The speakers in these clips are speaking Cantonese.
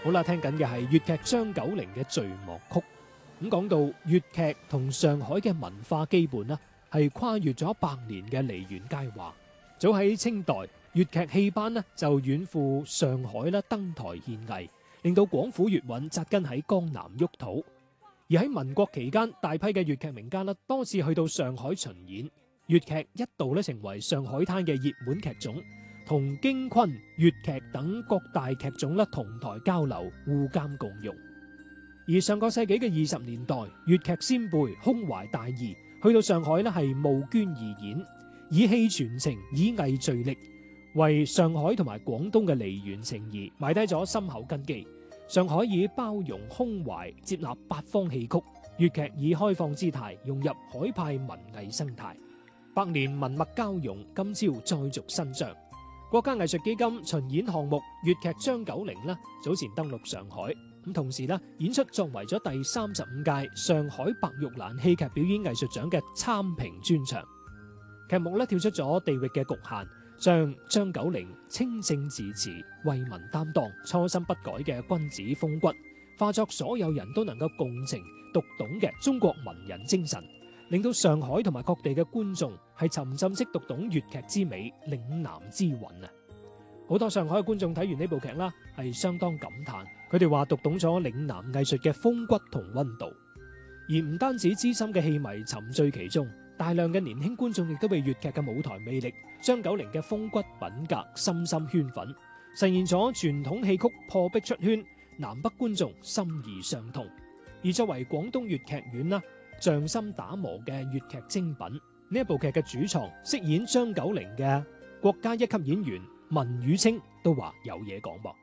好啦，聽緊嘅係粵劇張九齡嘅序幕曲。咁講到粵劇同上海嘅文化基本啦，係跨越咗100年嘅梨園佳話。早喺清代，粵劇戲班呢就遠赴上海啦，登台獻藝，令到廣府粵韻紮根喺江南沃土。而喺民國期間，大批嘅粵劇名家啦，多次去到上海巡演，粵劇一度咧成為上海灘嘅熱門劇種，同京昆、粵劇等各大劇種啦同台交流，互監共用。而上個世紀嘅20年代，粵劇先輩胸懷大義，去到上海咧係募捐義演，以戲傳情，以藝聚力，為上海同埋廣東嘅梨園情誼埋低咗深厚根基。上海以包容胸懷接納八方戲曲，粵劇以開放姿態融入海派文藝生態。100年文墨交融，今朝再續新章。國家藝術基金巡演項目粵劇張九齡啦，早前登陸上海，咁同時啦演出作為咗第35屆上海白玉蘭戲劇表演藝術獎嘅參評專場。劇目咧跳出咗地域嘅局限，將張九齡清正自持、為民擔當、初心不改嘅君子風骨，化作所有人都能夠共情讀懂嘅中國文人精神，令到上海同埋各地嘅觀眾係沉浸式讀懂粵劇之美、嶺南之韻啊！好多上海嘅觀眾睇完呢部劇啦，係相當感嘆，佢哋話讀懂咗嶺南藝術嘅風骨同溫度。而唔單止資深嘅戲迷沉醉其中，大量嘅年輕觀眾亦都被粵劇嘅舞台魅力、張九齡嘅風骨品格深深圈粉，實現咗傳統戲曲破壁出圈，南北觀眾心意相通。而作為廣東粵劇院啦，匠心打磨嘅粵劇精品，呢一部劇嘅主創飾演張九齡嘅國家一級演員文宇清都話有嘢講噃。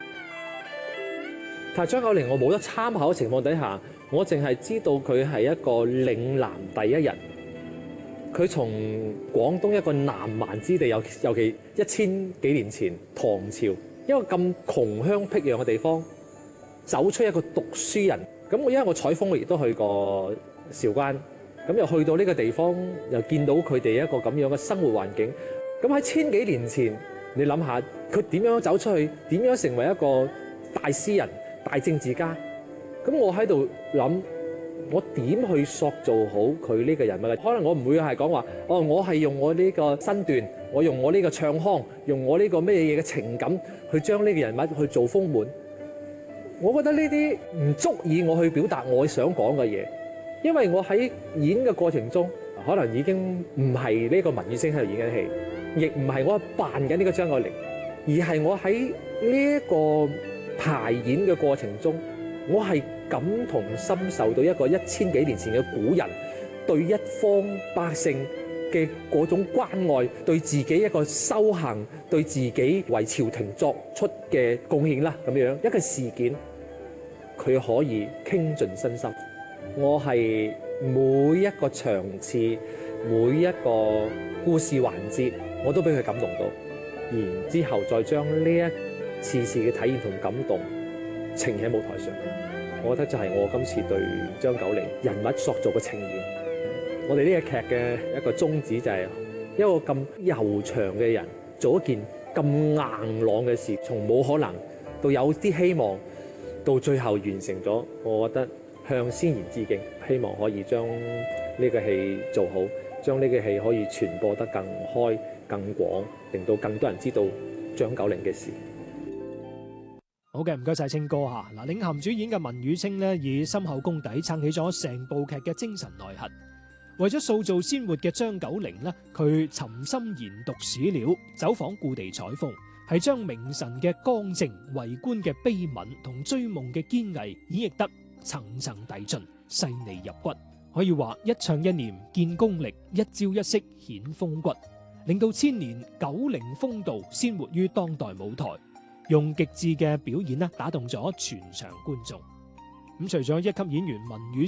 但係張九齡我冇得參考嘅情況底下，我淨係知道佢係一個嶺南第一人。佢從廣東一個南蠻之地，尤其1000幾年前唐朝一個咁窮鄉僻壤嘅地方，走出一個讀書人。咁因為我採風亦都去過韶關，咁又去到呢個地方，又見到佢哋一個咁樣嘅生活環境。咁喺1000幾年前，你諗下佢點樣走出去，點樣成為一個大詩人、大政治家？咁我喺度諗，我點去塑造好佢呢個人物？可能我唔會係講話，我係用我呢個身段，我用我呢個唱腔，用我呢個咩嘢嘅情感去將呢個人物去做豐滿。我覺得呢啲唔足以我去表達我想講嘅嘢，因為我喺演嘅過程中，可能已經唔係呢個文宇星喺度演緊戲，亦唔係我扮緊呢個張九齡，而係我喺呢一個排演嘅過程中，我係感同身受到一個1000幾年前嘅古人對一方百姓嘅嗰種關愛，對自己一個修行，對自己為朝廷作出嘅貢獻啦，咁樣一個事件，佢可以傾盡身心。我係每一個場次，每一個故事環節，我都俾佢感動到，然之後再將呢一次次嘅體驗同感動呈現喺舞台上。我覺得就係我今次對張九齡人物塑造嘅呈現。我哋呢個劇嘅一個宗旨就係一個咁悠長嘅人做一件咁硬朗嘅事，從冇可能到有啲希望，到最後完成咗。我覺得向先賢致敬，希望可以將呢個戲做好，將呢個戲可以傳播得更開、更廣，令到更多人知道張九齡嘅事。 好嘅，唔該晒清哥吓。嗱，領銜主演嘅文宇清呢，以深厚功底撐起咗成部劇嘅精神內核。為咗塑造鮮活嘅張九齡呢，佢沉心研讀史料，走訪故地採風，係將明臣嘅剛正、為官嘅悲憫同追夢嘅堅毅演繹得層層遞進、細膩入骨。可以話一唱一念見功力，一招一式顯風骨，令到千年九齡風度鮮活於當代舞台。用極致嘅表演打動咗全場觀眾。咁除咗一級演員文宇